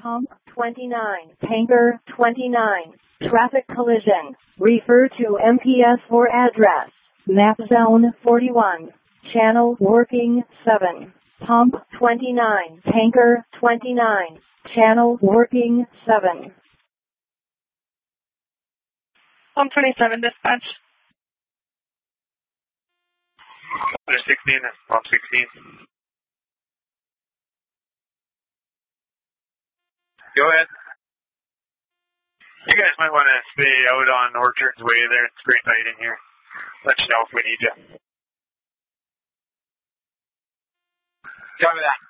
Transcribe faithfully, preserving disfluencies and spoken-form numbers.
Pump twenty-nine, Tanker twenty-nine, traffic collision. Refer to M P S for address. Map zone forty-one, channel working seven. Pump twenty-nine, Tanker twenty-nine, channel working seven. Pump twenty-seven, dispatch. There's sixteen, Pump sixteen. Go ahead. You guys might want to stay out on Orchard's Way there. It's a great night in here. Let you know if we need you. Copy that.